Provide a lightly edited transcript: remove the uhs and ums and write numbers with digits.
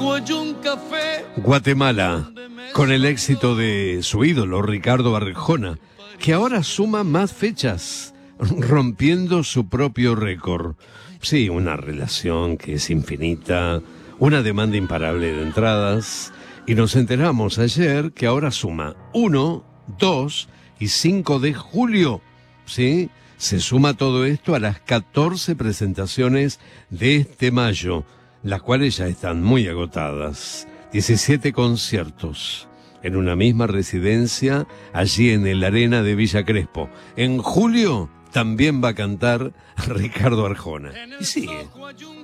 Guatemala, con el éxito de su ídolo Ricardo Arjona, que ahora suma más fechas, rompiendo su propio récord. Sí, una relación que es infinita, una demanda imparable de entradas, y nos enteramos ayer que ahora suma 1, 2 y 5 de julio. ¿Sí? Se suma todo esto a las 14 presentaciones de este mayo, las cuales ya están muy agotadas. 17 conciertos en una misma residencia, allí en el Arena de Villa Crespo. En julio también va a cantar Ricardo Arjona. Y sigue.